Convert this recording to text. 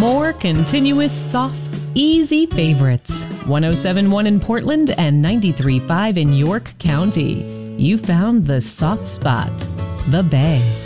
More continuous, soft, easy favorites. 107.1 in Portland and 93.5 in York County. You found the soft spot, the Bay.